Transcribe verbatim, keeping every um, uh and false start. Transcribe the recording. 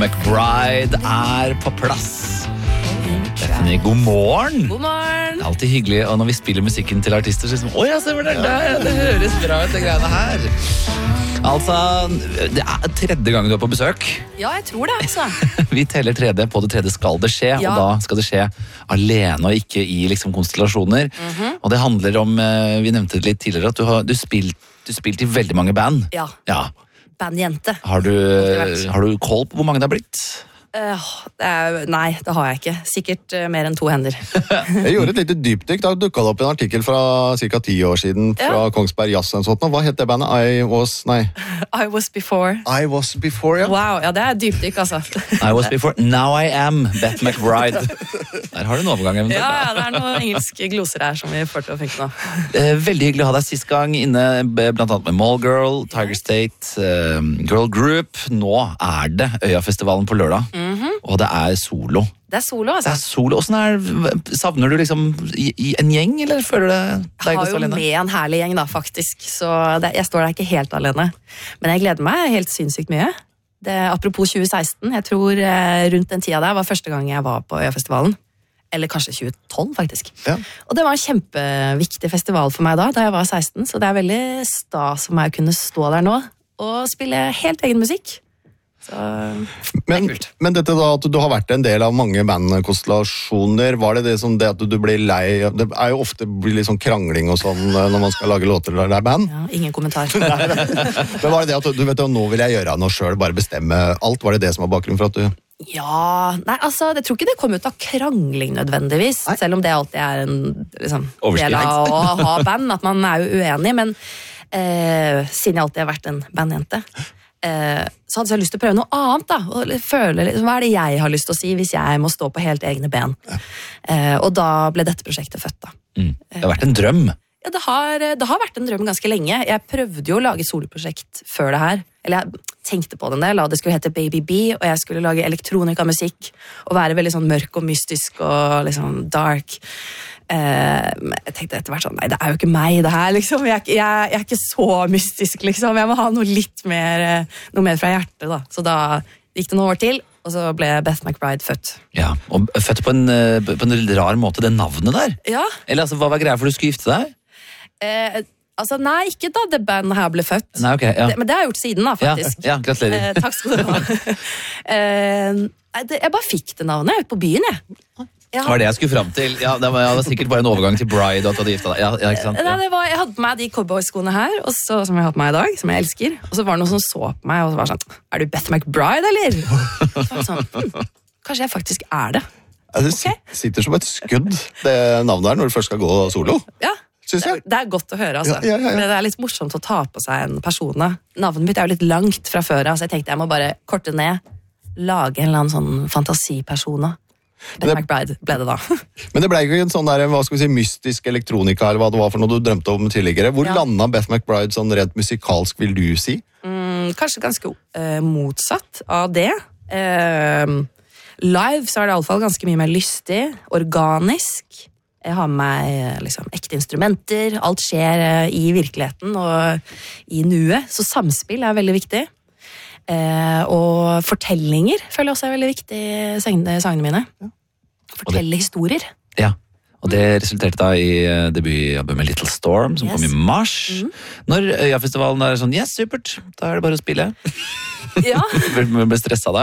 McBride er på plass. Bethany, god morgen. God morgen. Det er alltid hyggelig, og når vi spiller musikken til artister, så er det sånn, åja, se hvor det er der, det høres bra ut, det greiene her. Altså, det er tredje gang du er på besøk. Ja, jeg tror det, altså. Vi teller tredje, på det tredje skal det skje, Ja. og da skal det skje alene og ikke i liksom konstellasjoner. Mhm. Og det handler om, eh, vi nevnte det litt tidligere, at du har du spilt, du spilt i veldig mange band. Ja, Ja. bandjente. Har du, vært. har du koll på hvor mange det har blitt? Uh, det er, nei, det har jeg ikke. Sikkert uh, mer enn to hender. Jeg gjorde et lite dypdykk. Da dukket det opp en artikkel fra ca. ti år siden fra Ja. Kongsberg Jazz. Og sånt. Hva het det bandet? I was, nei. I was before. I was before, ja. Wow, ja, det er dypdykk, altså. I was before, now I am, Beth McBride. Der har du en overgang, eventuelt. Ja, ja, det er noen engelske gloser her som vi får til å funke nå. Eh, Veldig hyggelig å ha deg sist gang inne, b- blant annet med Mall Girl, Tiger State, eh, Girl Group. Nå er det Øyafestivalen på lørdag, og det er solo. Det er solo, Det er altså. solo. Hvordan er, savner du liksom i, i en gjeng, eller føler du deg Jeg har godt jo alene? med en herlig gjeng, da, faktisk. Så det, jeg står der ikke helt alene. Men jeg gleder meg helt sinnssykt mye. Det, apropos tjue seksten, jeg tror eh, rundt den tida der var første gang jeg var på Øyafestivalen. Eller kanskje tjue tolv, faktisk. Ja. Og det var en kjempeviktig festival for meg da, da jeg var seksten, så det er veldig stas for meg å kunne stå der nå og spille helt egen musikk. Så Men, men dette da, at du har vært en del av mange bandkonstellasjoner, var det det som det at du blir lei? Det er jo ofte blir litt sånn krangling og sånn når man skal lage låter der det er band. ja, ingen kommentar. Men var det det at du vet, nå vil jeg gjøre noe selv, bare bestemme alt? Var det det som var bakgrunnen for at du... Ja, nei, altså, jeg tror ikke det kom ut av krangling nødvendigvis, Nei. selv om det alltid er en liksom, del Overskrift. av å ha band, at man er jo uenig, men eh, siden jeg alltid har vært en bandjente, eh, så hadde jeg lyst til å prøve noe annet da, og føle, liksom, hva er det jeg har lyst til å si hvis jeg må stå på helt egne ben? Eh, og da ble dette prosjektet født da. Mm. Det har vært en drøm. Ja, det har, det har vært en drøm ganske lenge. Jeg prøvde jo å lage soloprosjekt før det her. Eller jeg tenkte på det en del, og det skulle hete Baby B, og jeg skulle lage elektronikamusikk, og være veldig sånn mørk og mystisk og liksom dark. Eh, men jeg tenkte etter hvert sånn, nei, det er jo ikke meg det her, liksom. Jeg, er ikke- jeg, jeg er ikke så mystisk, liksom. Jeg må ha noe litt mer, eh, noe mer fra hjertet, da. Så da gikk det noen år til, og så ble Beth McBride født. Ja, og født på en, eh, på en rar måte, det navnet der. Ja, Eller altså, hva var greia for du skulle gifte deg? eh, altså nei, ikke da det bandet her ble født. Nei, ok, ja. Det, men det har jeg gjort siden da, Ja, faktisk. ja, gratulerer. Eh, takk skal du ha. eh, nei, det, jeg bare fikk det navnet ute på byen, jeg. Jeg Det var det jeg skulle fram til. Ja, det var, ja, det var sikkert bare en overgang til Bride og at du hadde gifta deg. Ja, ja, ikke sant? Nei, Ja. det var, jeg hadde på meg de cowboyskoene her, og så, som jeg har på meg i dag, som jeg elsker. Og så var det noen som så på meg og så var sånn, er du Beth McBride, eller? Så var det sånn, hm, kanskje jeg faktisk er det. Ja, det sit- sitter som et skudd, det navnet der, når du først skal gå solo. Ja, Synes det, er- jeg. det er godt å høre, altså. Ja, ja, ja, ja. For det er litt morsomt å ta på seg en person. Da. Navnet mitt er jo litt langt fra før, så jeg tenkte jeg må bare korte ned, lage en eller annen sånn fantasiperson. da. Beth Det- McBride ble det da. Men det ble ikke en sånn der, hva skal vi si, mystisk elektronika, eller hva det var for noe du drømte om tidligere. Hvor Ja. landet Beth McBride sånn rent musikalsk, vil du si? Mm, kanskje ganske eh, motsatt av det. Eh, live så er det i alle fall ganske mye mer lystig, organisk. Jeg har med meg eh, liksom, ekte instrumenter. Alt skjer eh, i virkeligheten og i nuet. Så samspill er veldig viktig. Eh, og fortellinger føler jeg også er veldig viktig i sangene, sangene mine. Fortelle historier. Ja, og det resulterte da i eh, debutalbumet Little Storm, som Yes. kom i mars. Når Øyafestivalen er sånn, yes, supert, da er det bare å spille. Ja. Du ble stressa da,